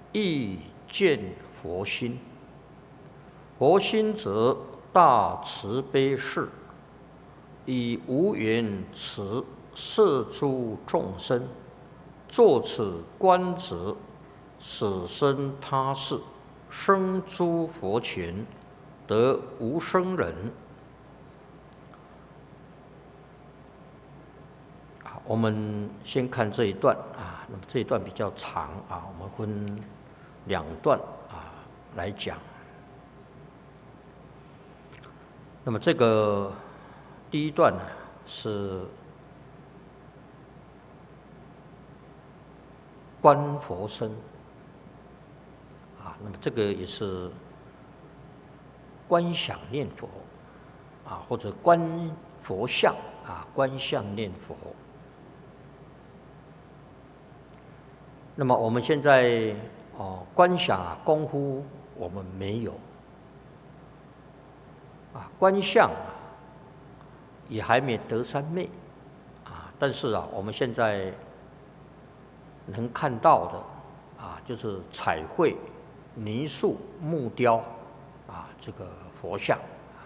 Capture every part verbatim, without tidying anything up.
亦见佛心。佛心则大慈悲事，以无缘慈摄诸众生，作此观者，使生他事，生诸佛前，得无生忍。我们先看这一段啊，那么这一段比较长啊，我们分两段啊来讲。那么这个第一段呢是观佛身啊，那么这个也是观想念佛啊，或者观佛像啊，观相念佛。那么我们现在哦，观想啊功夫我们没有啊，观相啊也还没得三昧啊，但是啊，我们现在能看到的啊，就是彩绘、泥塑、木雕啊，这个佛像。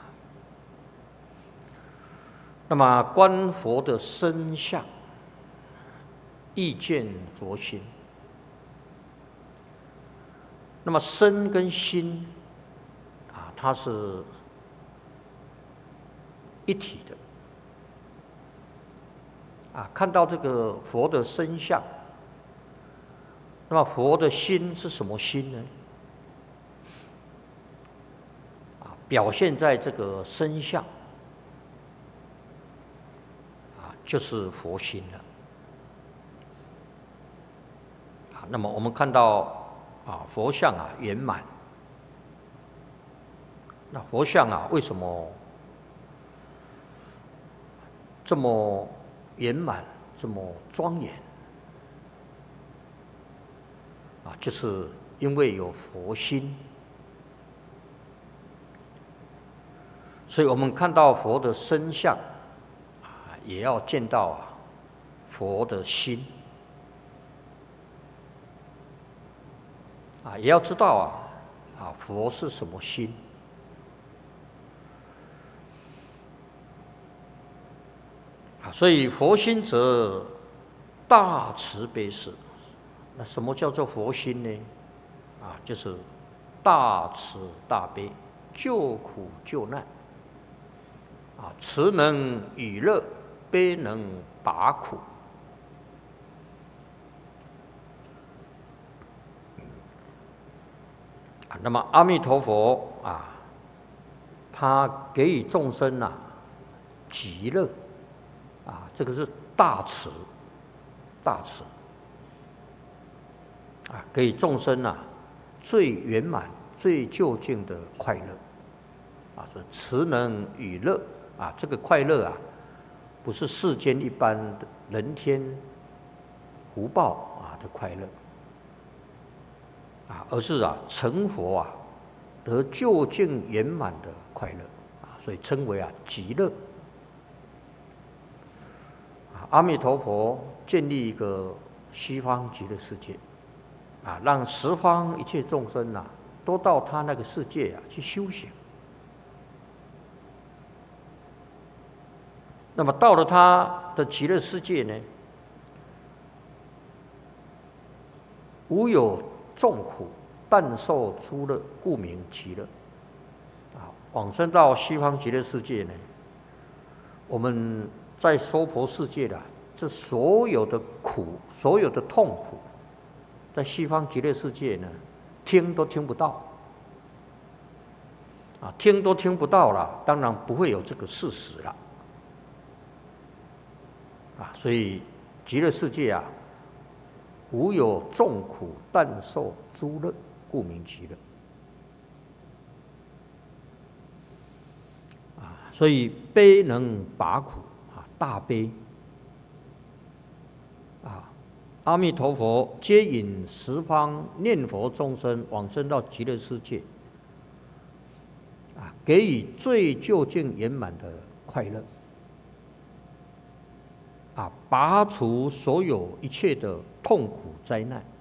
那么观佛的身相，亦见佛心。那么身跟心啊，它是一体的啊。看到这个佛的身相，那么佛的心是什么心呢？啊，表现在这个身相啊，就是佛心了啊。那么我们看到。啊，佛像啊圆满。那佛像啊，为什么这么圆满、这么庄严？啊，就是因为有佛心。所以我们看到佛的身相啊，也要见到啊佛的心。啊，也要知道啊，啊，佛是什么心？啊，所以佛心则大慈悲事。那什么叫做佛心呢？啊，就是大慈大悲，救苦救难。啊，慈能与乐，悲能拔苦。那么阿弥陀佛啊，他给予众生啊极乐啊，这个是大慈，大慈啊，给予众生啊最圆满、最究竟的快乐啊，是慈能与乐啊，这个快乐啊，不是世间一般的人天福报啊的快乐。啊，而是啊，成佛啊，得究竟圆满的快乐啊，所以称为啊极乐。啊，阿弥陀佛建立一个西方极乐世界，啊，让十方一切众生啊，都到他那个世界啊去修行。那么到了他的极乐世界呢，无有众苦，但受诸乐，故名极乐。啊，往生到西方极乐世界呢，我们在娑婆世界的这所有的苦，所有的痛苦，在西方极乐世界呢，听都听不到。啊，听都听不到了，当然不会有这个事实了。啊，所以极乐世界啊，无有众苦，但受诸乐，故名极乐。啊，所以悲能拔苦啊，大悲啊，阿弥陀佛接引十方念佛众生往生到极乐世界，啊，给予最究竟圆满的快乐。啊，拔除所有一切的痛苦灾难，